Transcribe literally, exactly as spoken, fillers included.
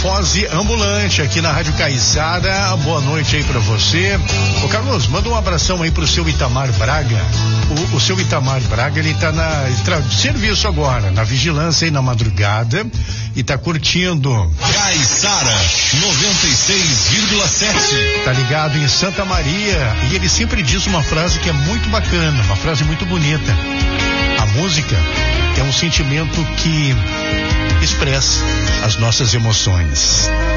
Tifose Ambulante aqui na Rádio Caiçara. Boa noite aí pra você. Ô Carlos, manda um abração aí pro seu Itamar Braga. O, o seu Itamar Braga, ele tá na ele tá de serviço agora, na vigilância aí na madrugada e tá curtindo. Caiçara noventa e seis vírgula sete. Tá ligado em Santa Maria e ele sempre diz uma frase que é muito bacana, uma frase muito bonita. A música é um sentimento que expressa as nossas emoções.